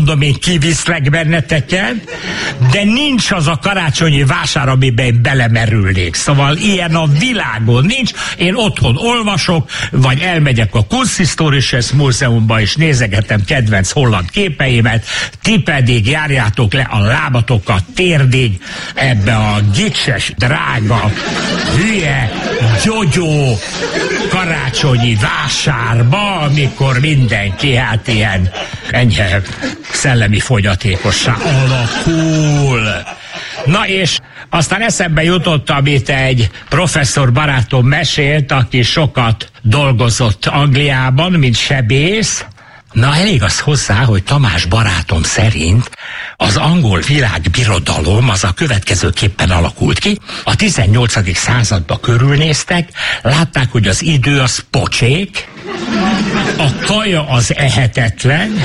mondom, én kiviszlek benneteket, de nincs az a karácsonyi vásár, amiben én belemerülnék. Szóval ilyen a világon nincs. Én otthon olvasok, vagy elmegyek a Kunsthistorisches Múzeumba, és nézegetem kedvenc holland képeimet, ti pedig járjátok le a lábatokat térdig ebbe a gicses, drága, hülye, gyogyó karácsonyi vásárba, amikor mindenki hát ilyen enyhe szellemi fogyatékossá alakul. Na és aztán eszembe jutott, amit egy professzor barátom mesélt, aki sokat dolgozott Angliában, mint sebész. Na, elég az hozzá, hogy Tamás barátom szerint az angol világbirodalom az a következőképpen alakult ki. A 18. századba körülnéztek, látták, hogy az idő az pocsék, a kaja az ehetetlen,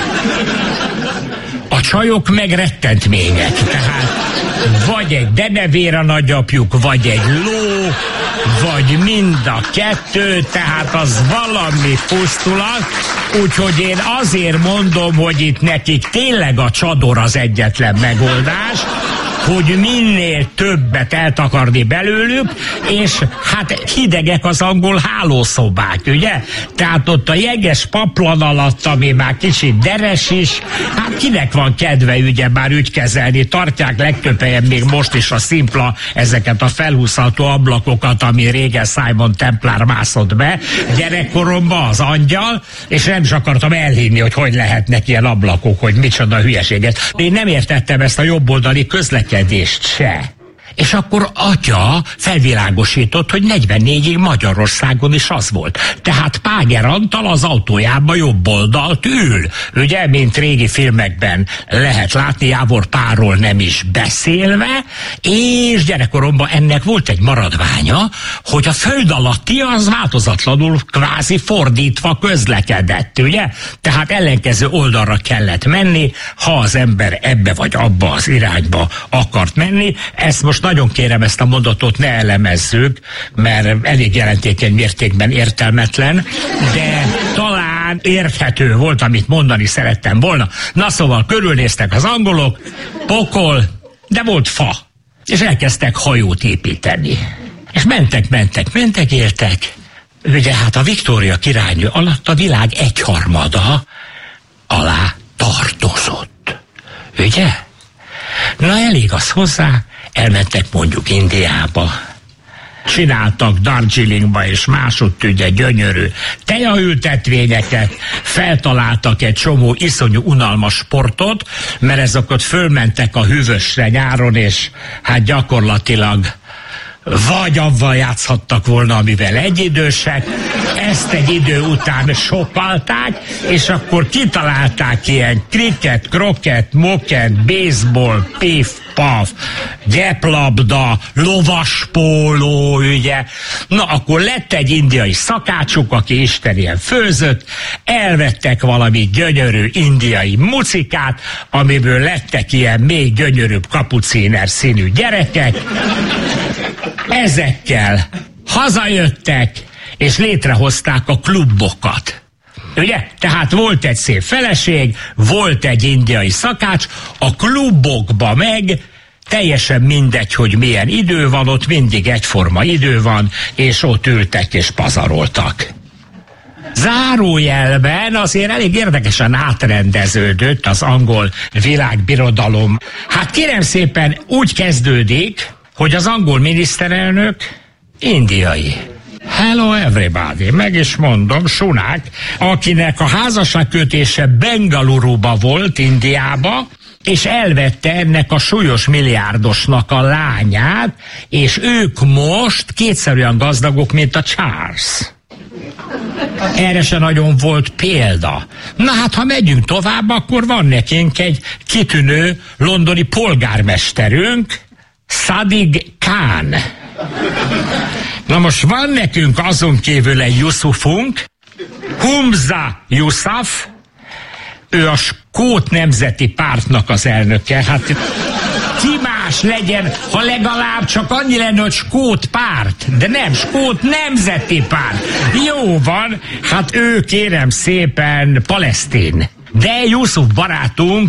a csajok meg rettentmények. Tehát vagy egy denevér a nagyapjuk, vagy egy ló, vagy mind a kettő, tehát az valami pusztulat. Úgyhogy én azért mondom, hogy itt nekik tényleg a csador az egyetlen megoldás, hogy minél többet eltakarni belőlük, és hát hidegek az angol hálószobák, ugye? Tehát ott a jeges paplan alatt, ami már kicsit deres is, hát kinek van kedve ugye már ügykezelni, tartják legtöbb helyen még most is a szimpla ezeket a felhúzható ablakokat, ami régen Simon Templar mászott be gyerekkoromban az angyal, és nem is akartam elhinni, hogy lehetnek ilyen ablakok, hogy micsoda hülyeséget. Én nem értettem ezt a jobboldali közlekedést se. És akkor atya felvilágosított, hogy 44-ig Magyarországon is az volt. Tehát Páger Antal az autójába jobb oldalt ül. Ugye, mint régi filmekben lehet látni, Jávor Pálról nem is beszélve, és gyerekkoromban ennek volt egy maradványa, hogy a föld alatti az változatlanul kvázi fordítva közlekedett, ugye? Tehát ellenkező oldalra kellett menni, ha az ember ebbe vagy abba az irányba akart menni. Ezt most nagyon kérem, ezt a mondatot ne elemezzük, mert elég jelentékeny mértékben értelmetlen, de talán érthető volt, amit mondani szerettem volna. Na szóval körülnéztek az angolok, pokol, de volt fa, és elkezdtek hajót építeni. És mentek, éltek. Ugye hát a Viktória királynő alatt a világ 1/3 alá tartozott. Ugye? Na elég az hozzá, elmentek mondjuk Indiába, csináltak Darjeelingba és másutt ugye gyönyörű tejaültetvényeket, feltaláltak egy csomó iszonyú unalmas sportot, mert ezek ott fölmentek a hűvösre nyáron, és hát gyakorlatilag vagy avval játszhattak volna, amivel egyidősek, ezt egy idő után sokalták, és akkor kitalálták ilyen kriket, kroket, moket, baseball, pif, paf, gyeplabda, lovaspóló, ugye. Na, akkor lett egy indiai szakácsuk, aki isten ilyen főzött, elvettek valami gyönyörű indiai mucikát, amiből lettek ilyen még gyönyörűbb kapucíner színű gyerekek. Ezekkel hazajöttek, és létrehozták a klubokat. Ugye? Tehát volt egy szép feleség, volt egy indiai szakács, a klubokba meg teljesen mindegy, hogy milyen idő van, ott mindig egyforma idő van, és ott ültek és pazaroltak. Zárójelben azért elég érdekesen átrendeződött az angol világbirodalom. Hát kérem szépen, úgy kezdődik, hogy az angol miniszterelnök indiai. Hello everybody, meg is mondom, Sunak, akinek a házasságkötése Bengaluruba volt, Indiába, és elvette ennek a súlyos milliárdosnak a lányát, és ők most 2-szer olyan gazdagok, mint a Charles. Erre se nagyon volt példa. Na hát, ha megyünk tovább, akkor van nekünk egy kitűnő londoni polgármesterünk, Sadiq Khan. Na most van nekünk azon kívül egy Yusufunk, Humza Yusuf, ő a Skót Nemzeti Pártnak az elnöke. Hát ki más legyen, ha legalább csak annyi lenne, hogy Skót Párt, de nem, Skót Nemzeti Párt. Jó van, hát ő kérem szépen palesztin. De Yusuf barátunk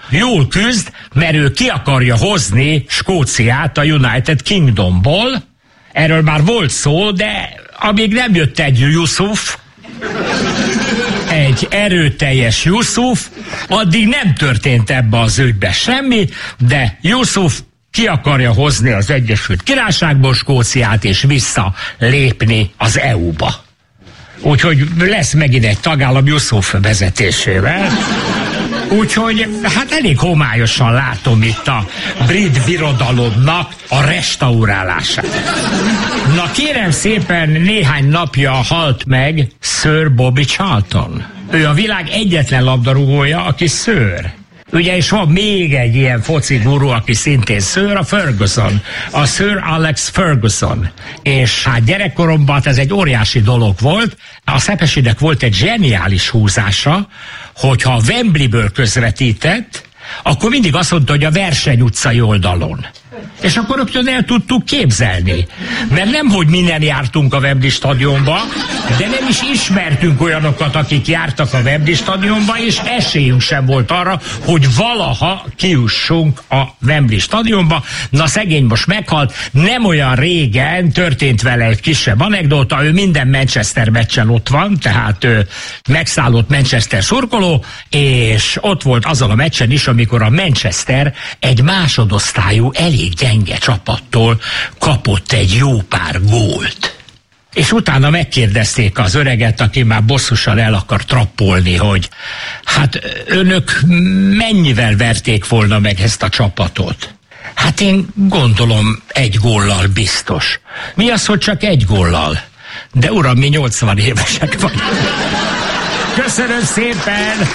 jól küzd, mert ő ki akarja hozni Skóciát a United Kingdomból. Erről már volt szó, de amíg nem jött egy Yusuf, egy erőteljes Yusuf, addig nem történt ebbe az ügybe semmi, de Yusuf ki akarja hozni az Egyesült Királyságból Skóciát, és visszalépni az EU-ba. Úgyhogy lesz megint egy tagállam Yusuf vezetésével. Úgyhogy hát elég homályosan látom itt a brit birodalomnak a restaurálását. Na kérem szépen, néhány napja halt meg Sir Bobby Charlton. Ő a világ egyetlen labdarúgója, aki Sir. Ugye, és van még egy ilyen foci guru, aki szintén Sir, a Ferguson, a Sir Alex Ferguson. És hát gyerekkoromban ez egy óriási dolog volt. A Szepesinek volt egy zseniális húzása, hogyha a Wembleyből közvetített, akkor mindig azt mondta, hogy a Verseny utcai oldalon. És akkor rögtön el tudtuk képzelni. Mert nemhogy minden jártunk a Wembley stadionba, de nem is ismertünk olyanokat, akik jártak a Wembley stadionba, és esélyünk sem volt arra, hogy valaha kiussunk a Wembley stadionba. Na szegény most meghalt, nem olyan régen történt vele egy kisebb anekdóta, ő minden Manchester meccsen ott van, tehát ő megszállott Manchester szurkoló, és ott volt azon a meccsen is, amikor a Manchester egy másodosztályú elég gyenge csapattól kapott egy jó pár gólt. És utána megkérdezték az öreget, aki már bosszusan el akar trappolni, hogy hát önök mennyivel verték volna meg ezt a csapatot? Hát én gondolom 1 góllal biztos. Mi az, hogy csak 1 góllal? De uram, mi 80 évesek vagyunk. Köszönöm szépen!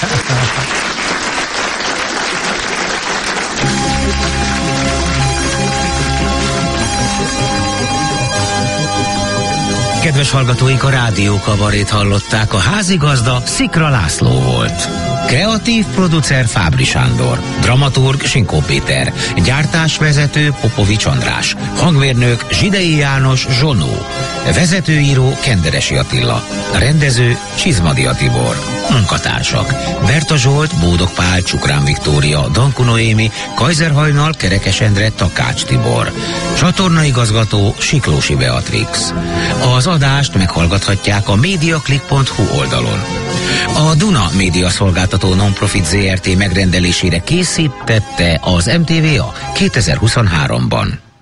Kedves hallgatóink, a Rádió Kabarét hallották, a házigazda Szikra László volt. Kreatív producer Fábri Sándor, dramaturg Sinkó Péter, gyártásvezető Popovics András, hangmérnök Zsidei János Zsonó, vezetőíró Kenderesi Attila, rendező Csizmadia Tibor, munkatársak Berta Zsolt, Bódog Pál, Csukrán Viktória, Danku Noémi, Kajzer Hajnal, Kerekes Endre, Takács Tibor, csatornaigazgató Siklósi Beatrix. Az adást meghallgathatják a mediaclick.hu oldalon. A Duna Média Szolgáltató Nonprofit Zrt. Megrendelésére készítette az MTVA 2023-ban.